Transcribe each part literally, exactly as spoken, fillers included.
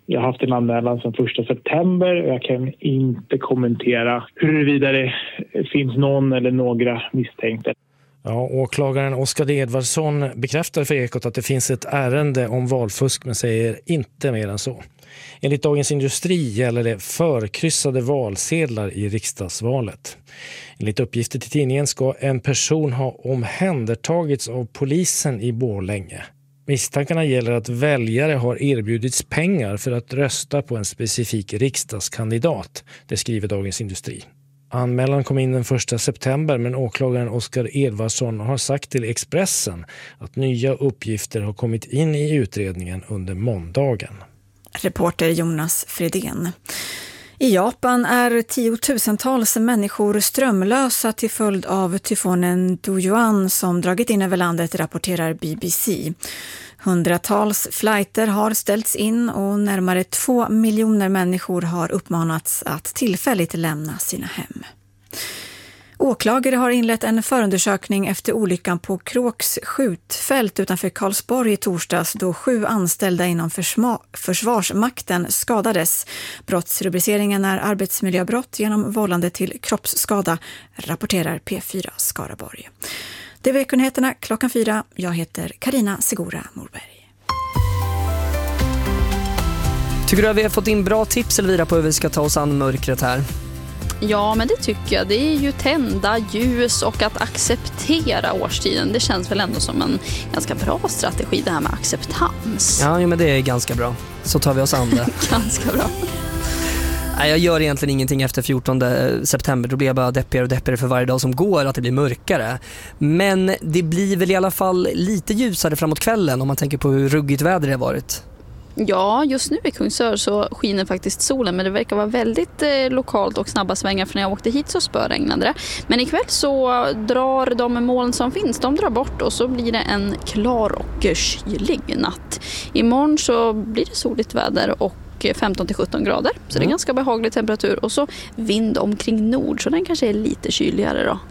Jag har haft en anmälan sedan första september och jag kan inte kommentera huruvida det finns någon eller några misstänkta. Ja, åklagaren Oskar Edvardsson bekräftar för Ekot att det finns ett ärende om valfusk men säger inte mer än så. Enligt Dagens Industri gäller det förkryssade valsedlar i riksdagsvalet. Enligt uppgifter till tidningen ska en person ha omhändertagits av polisen i Borlänge. Misstankarna gäller att väljare har erbjudits pengar för att rösta på en specifik riksdagskandidat, det skriver Dagens Industri. Anmälan kom in den första september men åklagaren Oskar Edvardsson har sagt till Expressen att nya uppgifter har kommit in i utredningen under måndagen. Reporter Jonas Fredén. I Japan är tiotusentals människor strömlösa till följd av tyfonen Dojuan som dragit in över landet, rapporterar B B C. Hundratals flighter har ställts in och närmare två miljoner människor har uppmanats att tillfälligt lämna sina hem. Åklagare har inlett en förundersökning efter olyckan på Kråks skjutfält utanför Karlsborg i torsdags då sju anställda inom försma- försvarsmakten skadades. Brottsrubriceringen är arbetsmiljöbrott genom vållande till kroppsskada, rapporterar P fyra Skaraborg. Det är Vekunheterna klockan fyra. Jag heter Karina Segura Morberg. Tycker du att vi har fått in bra tips, Elvira, på hur vi ska ta oss an mörkret här? Ja, men det tycker jag. Det är ju tända ljus och att acceptera årstiden. Det känns väl ändå som en ganska bra strategi, det här med acceptans. Ja, men det är ganska bra. Så tar vi oss an det. Ganska bra. Nej, jag gör egentligen ingenting efter fjortonde september. Då blir jag bara deppigare och deppigare för varje dag som går, att det blir mörkare. Men det blir väl i alla fall lite ljusare framåt kvällen om man tänker på hur ruggigt väder det har varit. Ja, just nu i Kungsör så skiner faktiskt solen, men det verkar vara väldigt eh, lokalt och snabba svängar, för när jag åkte hit så spöregnade det. Men ikväll så drar de moln som finns, de drar bort och så blir det en klar och kylig natt. Imorgon så blir det soligt väder och femton till sjutton grader, så det är ganska behaglig temperatur och så vind omkring nord, så den kanske är lite kyligare då.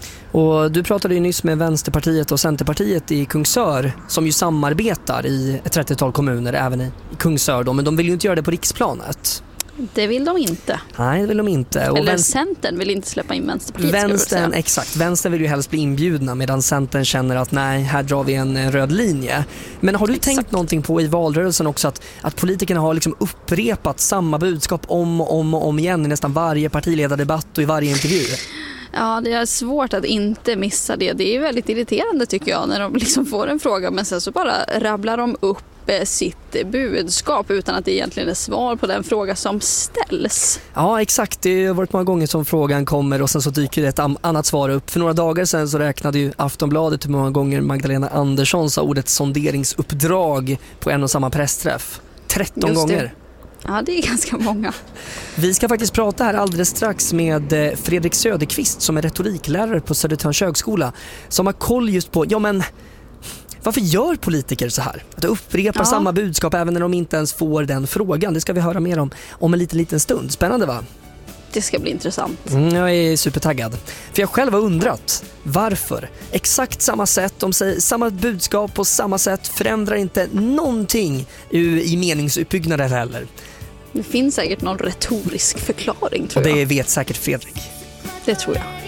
Och du pratade ju nyss med Vänsterpartiet och Centerpartiet i Kungsör som ju samarbetar i ett trettiotal kommuner även i Kungsör då, men de vill ju inte göra det på riksplanet. Det vill de inte. Nej, det vill de inte. Och Eller vän... Centern vill inte släppa in Vänsterpartiet. Vänstern, exakt. Vänstern vill ju helst bli inbjudna medan Centern känner att nej, här drar vi en röd linje. Men har du exakt. tänkt någonting på i valrörelsen också att, att politikerna har liksom upprepat samma budskap om och om och om igen i nästan varje partiledardebatt och i varje intervju? Ja, det är svårt att inte missa det. Det är väldigt irriterande tycker jag när de liksom får en fråga men sen så bara rabblar de upp sitt budskap utan att det egentligen är svar på den fråga som ställs. Ja, exakt. Det har varit många gånger som frågan kommer och sen så dyker det ett annat svar upp. För några dagar sedan så räknade ju Aftonbladet hur många gånger Magdalena Andersson sa ordet sonderingsuppdrag på en och samma pressträff. tretton Just gånger. Det. Ja, det är ganska många. Vi ska faktiskt prata här alldeles strax med Fredrik Söderqvist som är retoriklärare på Södertörns högskola som har koll just på, ja men varför gör politiker så här? Att upprepa ja. samma budskap även när de inte ens får den frågan. Det ska vi höra mer om om en liten, liten stund. Spännande va? Det ska bli intressant. Mm, jag är supertaggad. För jag själv har undrat varför. Exakt samma sätt, de säger samma budskap på samma sätt, förändrar inte någonting i meningsuppbyggnaden heller. Det finns säkert någon retorisk förklaring tror jag. Och det jag. vet säkert Fredrik. Det tror jag.